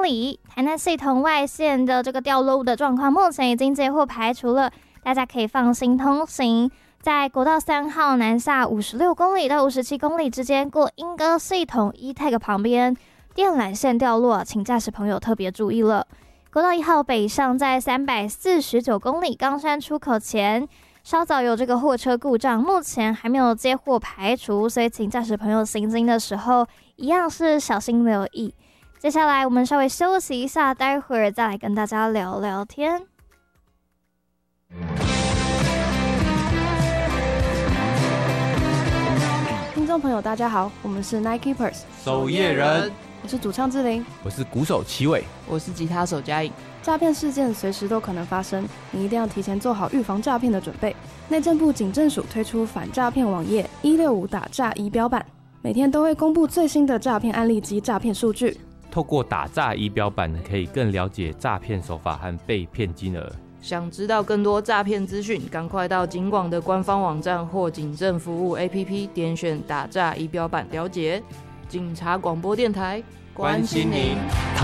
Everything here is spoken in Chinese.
公里。台南系统外线的这个掉落物的状况，目前已经接获排除了，大家可以放心通行。在国道3号南下56公里到57公里之间，过莺歌系统 E-Tag 旁边，电缆线掉落，请驾驶朋友特别注意了。国道1号北上在349公里冈山出口前，稍早有这个货车故障，目前还没有接获排除，所以请驾驶朋友行经的时候一样是小心留意。接下来我们稍微休息一下，待会儿再来跟大家聊聊天。 听众朋友大家好，我们是 Nikeepers 守夜人， 我是主唱志玲， 我是鼓手齐伟， 我是吉他手嘉颖。 诈骗事件随时都可能发生，你一定要提前做好预防诈骗的准备。内政部警政署推出反诈骗网页165打诈仪表板，每天都会公布最新的诈骗案例及诈骗数据。 透过打诈仪表板，可以更了解诈骗手法和被骗金额。 想知道更多诈骗资讯，赶快到警广的官方网站或警政服务 APP 点选打诈仪表板了解。警察广播电台， 关心您。